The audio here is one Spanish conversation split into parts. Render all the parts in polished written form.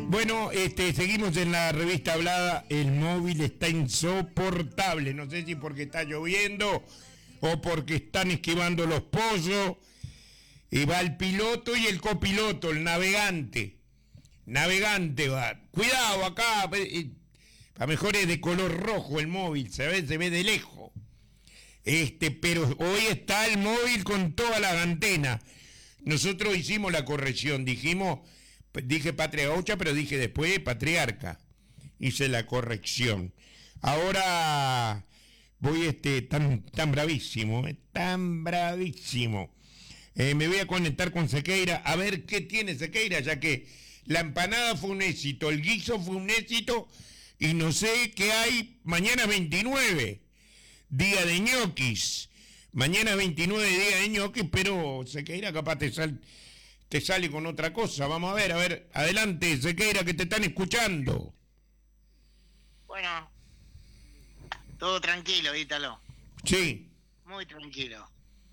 Bueno, seguimos en la revista hablada. El móvil está insoportable. No sé si porque está lloviendo o porque están esquivando los pozos. Y va el piloto y el copiloto, el navegante. Navegante va. Cuidado acá. A mejor es de color rojo el móvil. Se ve de lejos. Pero hoy está el móvil con todas las antenas. Nosotros hicimos la corrección. Dije Patria Gaucha, pero dije después Patriarca. Hice la corrección. Ahora voy tan bravísimo, tan bravísimo. Me voy a conectar con Sequeira, a ver qué tiene Sequeira, ya que la empanada fue un éxito, el guiso fue un éxito, y no sé qué hay mañana 29, día de ñoquis. Mañana 29, día de ñoquis, pero Sequeira capaz te sale con otra cosa. Vamos a ver, adelante, Sequeira, que te están escuchando. Bueno, todo tranquilo, Ítalo. Sí. Muy tranquilo.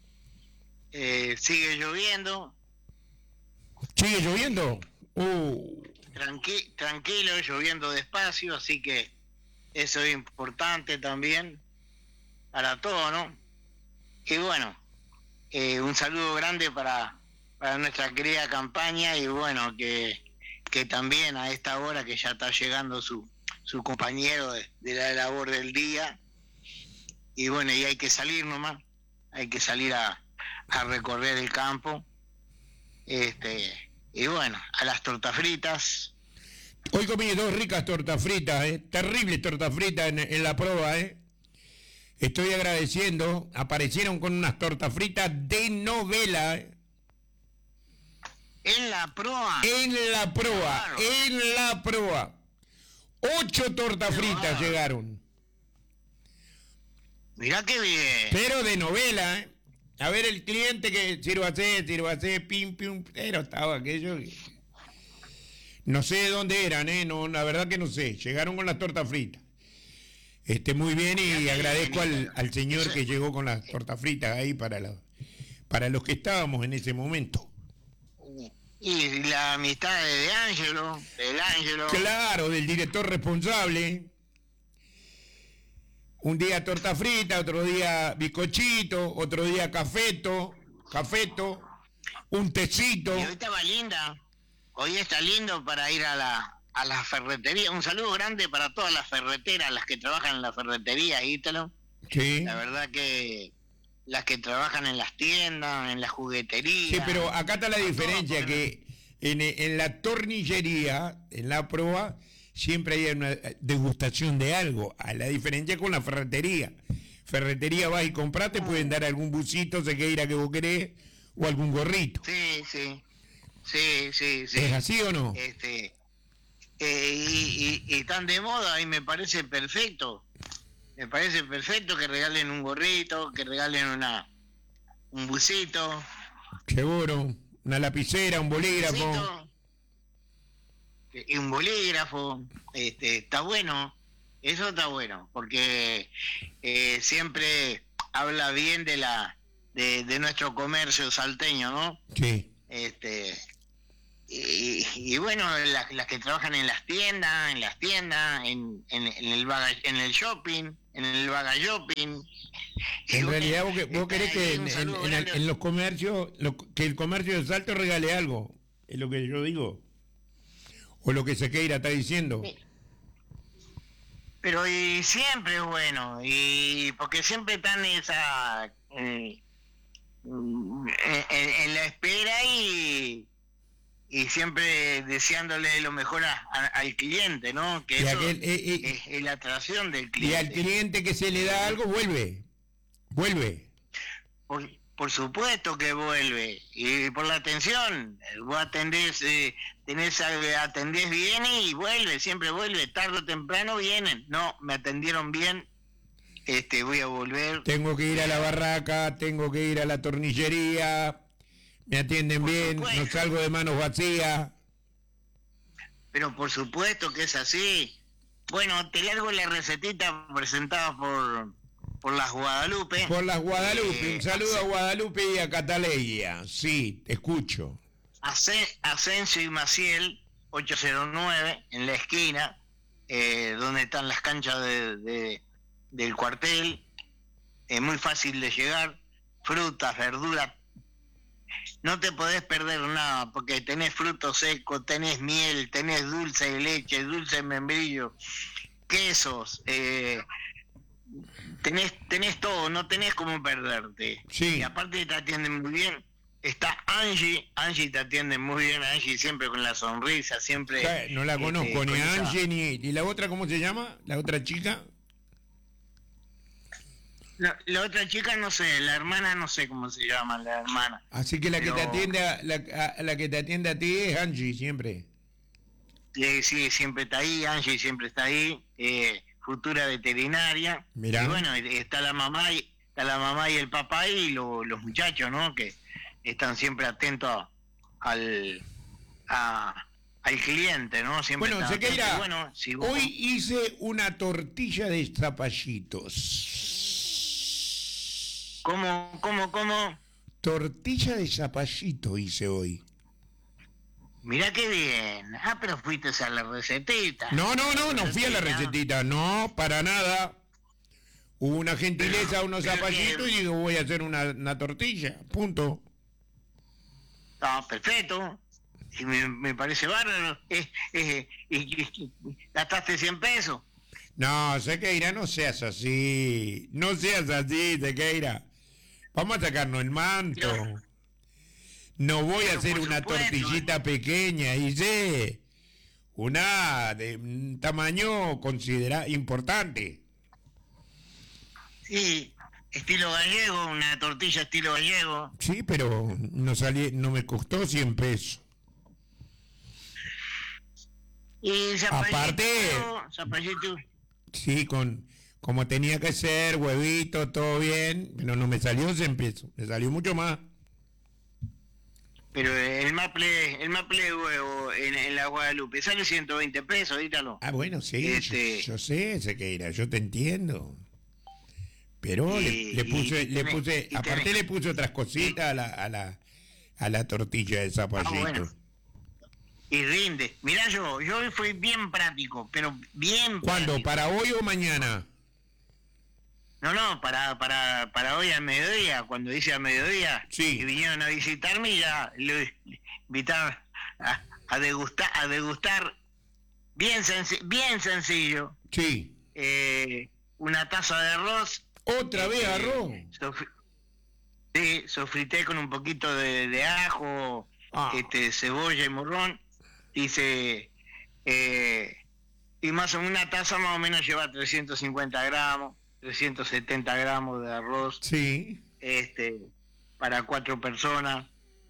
Sigue lloviendo. ¿Sigue lloviendo? Tranquilo, lloviendo despacio, así que eso es importante también para todo, ¿no? Y bueno, un saludo grande para nuestra querida campaña, y bueno, que también a esta hora que ya está llegando su compañero de la labor del día, y bueno, y hay que salir nomás, hay que salir a recorrer el campo, y bueno, a las tortas fritas. Hoy comí 2 ricas tortas fritas, terribles tortas fritas en la prueba, Estoy agradeciendo, aparecieron con unas tortas fritas de novela, En la proa. Claro. En la proa. 8 tortas fritas llegaron. Mirá qué bien. Pero de novela, A ver el cliente que sírvase, pim, pero estaba aquello. No sé de dónde eran, no, la verdad que no sé. Llegaron con las tortas fritas. Muy bien, y agradezco al señor que llegó con las tortas fritas ahí para los que estábamos en ese momento. Y la amistad del Ángelo. Claro, del director responsable. Un día torta frita, otro día bizcochito, otro día cafeto, un tecito. Y hoy estaba linda. Hoy está lindo para ir a la ferretería. Un saludo grande para todas las ferreteras, las que trabajan en la ferretería, Ítalo. Sí. La verdad que las que trabajan en las tiendas, en las jugueterías. Sí, pero acá está la diferencia, que en la tornillería, en la proa, siempre hay una degustación de algo. A la diferencia con la ferretería. Ferretería vas y compras, te pueden dar algún busito, Sequeira, que vos querés, o algún gorrito. Sí. ¿Es así o no? Y están de moda, y me parece perfecto. Me parece perfecto que regalen un gorrito, que regalen un busito. Seguro, una lapicera, un bolígrafo. Y un bolígrafo, está bueno, eso está bueno, porque siempre habla bien de nuestro comercio salteño, ¿no? Sí. Y bueno, las que trabajan en las tiendas, en el shopping, en el baga shopping. En realidad vos querés que en los comercios, que el comercio de Salto regale algo, es lo que yo digo, o lo que Sequeira está diciendo. Pero y siempre es bueno, y porque siempre están en la espera y siempre deseándole lo mejor al cliente, ¿no? Que eso es la atracción del cliente. Y al cliente que se le da algo, vuelve. Por supuesto que vuelve. Y por la atención, vos atendés bien y vuelve, siempre vuelve. Tarde o temprano vienen. No, me atendieron bien, voy a volver. Tengo que ir a la barraca, tengo que ir a la tornillería. Me atienden bien, no salgo de manos vacías. Pero por supuesto que es así. Bueno, te largo la recetita presentada por las Guadalupe. Por las Guadalupe, un saludo a Guadalupe y a Cataleya. Sí, te escucho. Asensio y Maciel 809, en la esquina, donde están las canchas del cuartel. Es muy fácil de llegar, frutas, verduras. No te podés perder nada, porque tenés frutos secos, tenés miel, tenés dulce de leche, dulce de membrillo, quesos, tenés todo, no tenés cómo perderte. Sí. Y aparte te atienden muy bien. Está Angie te atiende muy bien, Angie siempre con la sonrisa, siempre... No la conozco, ni esa... Angie, ni la otra, ¿cómo se llama? ¿La otra chica? La otra chica no sé, la hermana no sé cómo se llama, la hermana. Así que la que te atiende la que te atiende a ti es Angie, siempre. Sí, siempre está ahí, Angie siempre está ahí, futura veterinaria. Mirá. Y bueno, está la mamá y el papá y los muchachos, ¿no? Que están siempre atentos al cliente, ¿no? Siempre bueno, están Sequeira, atentos. Bueno, si vos... hoy hice una tortilla de zapallitos. ¿Cómo? Tortilla de zapallito hice hoy. Mirá qué bien. Ah, pero fuiste a la recetita. No fui a la recetita, no, para nada. Hubo una gentileza, unos zapallitos y digo, voy a hacer una tortilla, punto. No, perfecto. Y me parece bárbaro. Y gastaste 100 pesos. No, Sequeira, no seas así, Sequeira. Vamos a sacarnos el manto. No voy a hacer una tortillita pequeña, hice una de un tamaño importante. Sí, estilo gallego, una tortilla estilo gallego. Sí, pero no me costó 100 pesos. Y aparte, zapallito. Sí, como tenía que ser, huevito, todo bien, pero no me salió 100 pesos, me salió mucho más. Pero el maple de huevo en la Guadalupe sale 120 pesos, dítalo. Ah, bueno, sí, yo sé, Sequeira, yo te entiendo. Pero le puse, aparte le puse otras cositas a la tortilla de zapallito. Bueno. Y rinde. Mirá, yo hoy fui bien práctico, pero bien ¿Cuándo? práctico. ¿Para hoy o mañana? No, para hoy al mediodía, cuando dice al mediodía, sí. Que vinieron a visitarme y ya lo invitaron a degustar bien sencillo. Sí. Una taza de arroz. ¿Otra vez arroz? Sí, sofrité con un poquito de ajo, cebolla y morrón. Dice, y más o menos una taza más o menos lleva 350 gramos, 370 gramos de arroz. Sí. Para 4 personas.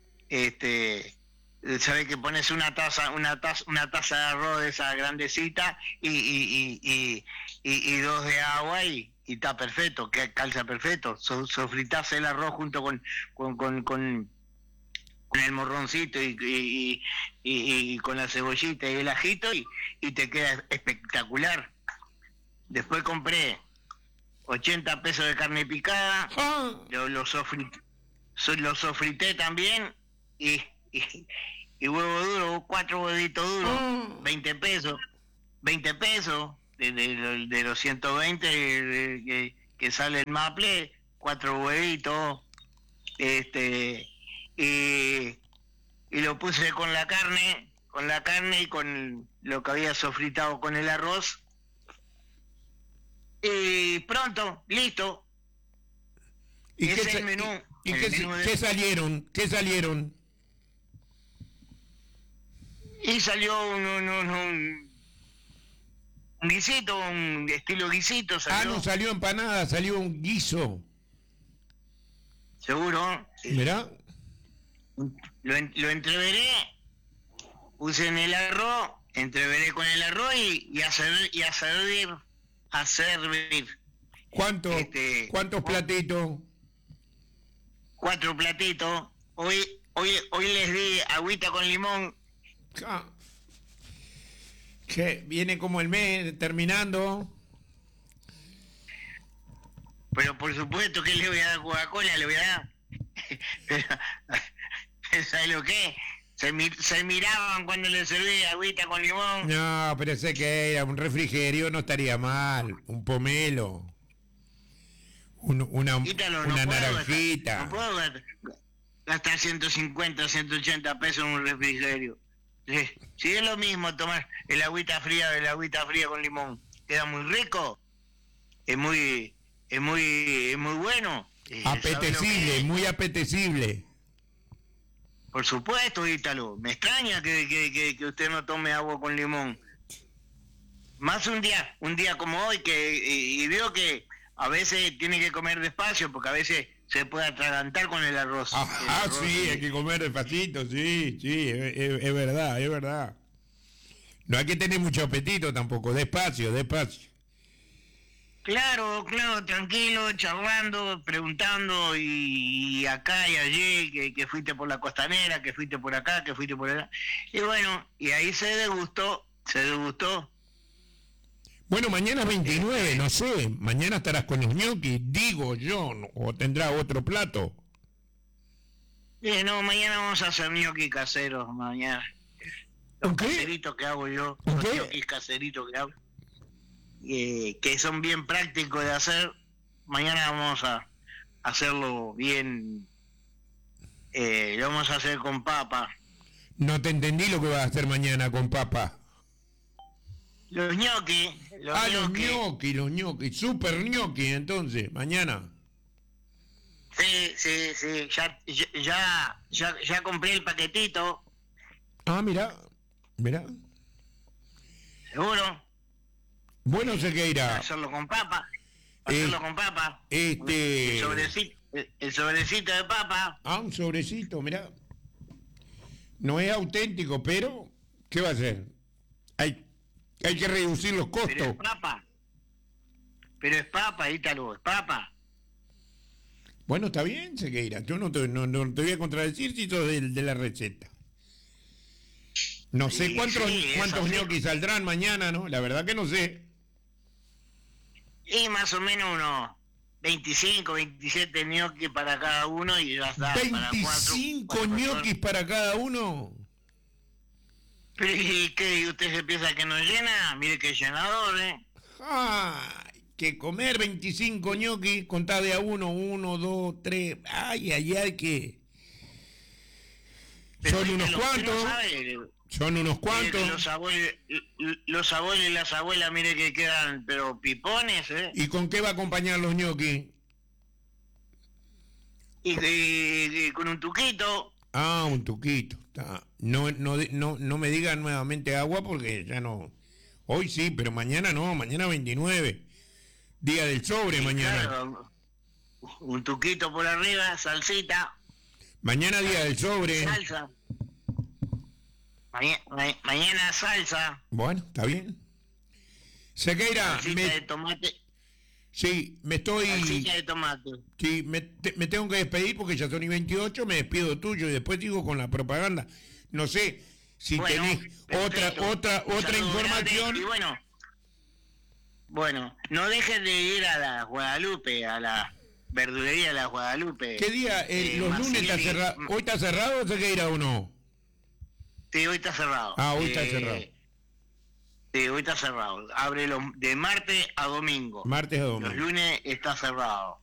Sabés que pones una taza de arroz de esa grandecita y 2 de agua y está perfecto, que calza perfecto. Sofritás el arroz junto con el morroncito y con la cebollita y el ajito y te queda espectacular. Después compré 80 pesos de carne picada, lo sofrité también y huevo duro, 4 huevitos duros, 20 pesos de los 120 que sale el maple, 4 huevitos, y lo puse con la carne y con lo que había sofritado con el arroz y pronto, listo. ¿Y ese es el menú. ¿Y qué salieron? Y salió un guisito, un estilo guisito salió. No salió empanada, salió un guiso. Seguro. ¿Mirá? Lo entreveré, puse en el arroz, entreveré con el arroz y a servir. ¿Cuántos platitos? 4 platitos. Hoy les di agüita con limón. Que viene como el mes terminando. Pero por supuesto que le voy a dar Coca-Cola, le voy a dar. Pero, ¿sabes lo que? se miraban cuando le servía agüita con limón. No, pero sé que era un refrigerio, no estaría mal. Un pomelo. Una Ítalo, no naranjita. No puedo gastar 150, 180 pesos en un refrigerio. Sí, si es lo mismo tomar el agüita fría con limón, queda muy rico, es muy bueno. Apetecible, muy apetecible. Por supuesto, Ítalo. Me extraña que usted no tome agua con limón. Más un día como hoy, y veo que a veces tiene que comer despacio, porque a veces se puede atragantar con el arroz. Sí, hay que comer despacito, sí, es verdad, es verdad. No hay que tener mucho apetito tampoco, despacio. Claro, tranquilo, charlando, preguntando y acá y allí, que fuiste por la costanera, que fuiste por acá, que fuiste por allá. Y bueno, y ahí se degustó. Bueno, mañana es 29, no sé, mañana estarás con los ñoquis, digo yo, o tendrá otro plato. No, mañana vamos a hacer ñoquis caseros, mañana. Los caseritos que hago yo, los ñoquis caseritos que hago. Que son bien prácticos de hacer. Mañana vamos a hacerlo bien, lo vamos a hacer con papa. No te entendí lo que vas a hacer mañana con papa. Los ñoquis. Los ñoquis, super ñoquis entonces, mañana. Sí, ya compré el paquetito. Ah, mira. ¿Seguro? Bueno, Sequeira. Hacerlo con papa. El sobrecito de papa. Ah, un sobrecito, mirá. No es auténtico, pero ¿qué va a hacer? Hay que reducir los costos. Pero es papa, Ítalo, es papa. Bueno, está bien, Sequeira. Yo no te voy a contradecir si sos de la receta. No sé cuántos ñoquis saldrán mañana, ¿no? La verdad que no sé. Y más o menos unos 25, 27 ñoquis para cada uno y ya está. ¿25 ñoquis para cada uno? Pero ¿y qué? ¿Y usted se piensa que no llena? Mire que llenador, ¿eh? Ay, que comer 25 ñoquis, contá de a uno, 1, 2, 3. Ay, que... Son unos cuantos. Son unos cuantos. Los abuelos y las abuelas, mire que quedan, pero pipones, ¿eh? ¿Y con qué va a acompañar los ñoquis? Y con un tuquito. Ah, un tuquito. No me digan nuevamente agua porque ya no. Hoy sí, pero mañana no, mañana 29. Día del sobre, sí, mañana. Claro. Un tuquito por arriba, salsita. Mañana día del sobre. Salsa. Mañana salsa. Bueno, está bien. Sequeira, de tomate. Sí, me estoy... Salsita de tomate. Sí, me tengo que despedir porque ya son y 28, me despido tuyo y después sigo con la propaganda. No sé si tenés otra información. Y bueno, no dejes de ir a la Guadalupe, a la verdulería de la Guadalupe. ¿Qué día? Los lunes está cerrado. ¿Hoy está cerrado o Sequeira o no? Sí, hoy está cerrado. Ah, hoy está cerrado. Sí, hoy está cerrado. Abre de martes a domingo. Martes a domingo. Los lunes está cerrado.